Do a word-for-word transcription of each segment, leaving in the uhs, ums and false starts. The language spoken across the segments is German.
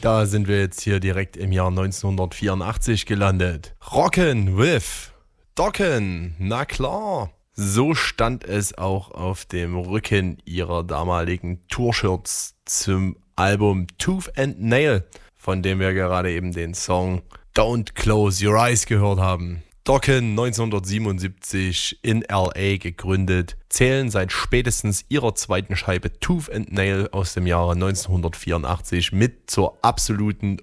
Da sind wir jetzt hier direkt im Jahr neunzehnhundertvierundachtzig gelandet. Rockin' with Dokken, na klar. So stand es auch auf dem Rücken ihrer damaligen Tourshirts zum Album Tooth and Nail, von dem wir gerade eben den Song Don't Close Your Eyes gehört haben. Dokken, neunzehnhundertsiebenundsiebzig in L A gegründet, zählen seit spätestens ihrer zweiten Scheibe Tooth and Nail aus dem Jahre neunzehnhundertvierundachtzig mit zur absoluten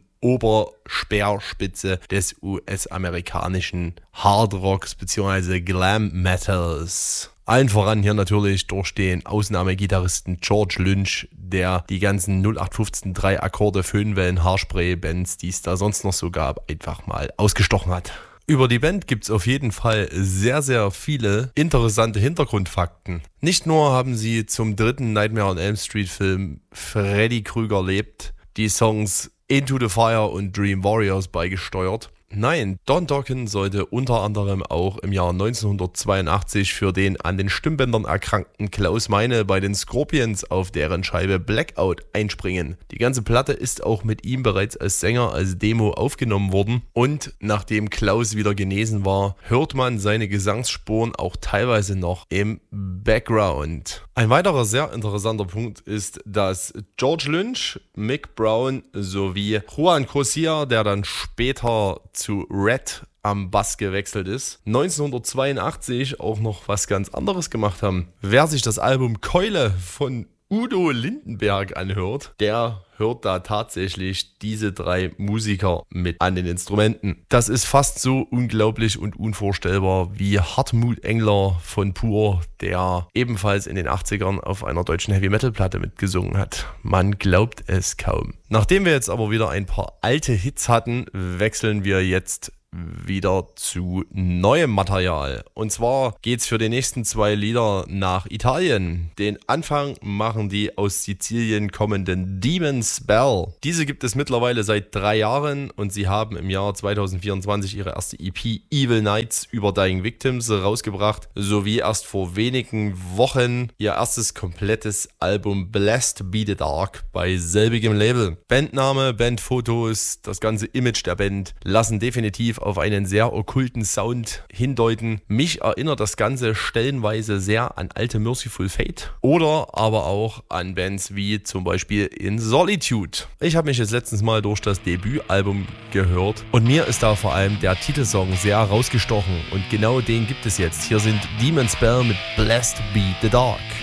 Oberspeerspitze des U S-amerikanischen Hardrocks bzw. Glam Metals. Allen voran hier natürlich durch den Ausnahmegitarristen George Lynch, der die ganzen null acht fünfzehn drei Akkorde, Föhnwellen, Haarspray-Bands, die es da sonst noch so gab, einfach mal ausgestochen hat. Über die Band gibt es auf jeden Fall sehr, sehr viele interessante Hintergrundfakten. Nicht nur haben sie zum dritten Nightmare on Elm Street Film Freddy Krueger lebt die Songs Into the Fire und Dream Warriors beigesteuert. Nein, Don Dokken sollte unter anderem auch im Jahr neunzehnhundertzweiundachtzig für den an den Stimmbändern erkrankten Klaus Meine bei den Scorpions auf deren Scheibe Blackout einspringen. Die ganze Platte ist auch mit ihm bereits als Sänger als Demo aufgenommen worden und nachdem Klaus wieder genesen war, hört man seine Gesangsspuren auch teilweise noch im Background. Ein weiterer sehr interessanter Punkt ist, dass George Lynch, Mick Brown sowie Juan Corsia, der dann später zu Red am Bass gewechselt ist, neunzehnhundertzweiundachtzig auch noch was ganz anderes gemacht haben. Wer sich das Album Keule von Udo Lindenberg anhört, der hört da tatsächlich diese drei Musiker mit an den Instrumenten. Das ist fast so unglaublich und unvorstellbar wie Hartmut Engler von Pur, der ebenfalls in den achtzigern auf einer deutschen Heavy-Metal-Platte mitgesungen hat. Man glaubt es kaum. Nachdem wir jetzt aber wieder ein paar alte Hits hatten, wechseln wir jetzt wieder zu neuem Material. Und zwar geht's für die nächsten zwei Lieder nach Italien. Den Anfang machen die aus Sizilien kommenden Demon's Bell. Diese gibt es mittlerweile seit drei Jahren und sie haben im Jahr zweitausendvierundzwanzig ihre erste E P Evil Nights über Dying Victims rausgebracht, sowie erst vor wenigen Wochen ihr erstes komplettes Album Blessed Be the Dark bei selbigem Label. Bandname, Bandfotos, das ganze Image der Band lassen definitiv auf einen sehr okkulten Sound hindeuten. Mich erinnert das Ganze stellenweise sehr an alte Merciful Fate oder aber auch an Bands wie zum Beispiel In Solitude. Ich habe mich jetzt letztens mal durch das Debütalbum gehört und mir ist da vor allem der Titelsong sehr rausgestochen und genau den gibt es jetzt. Hier sind Demon's Bell mit Blessed Be the Dark.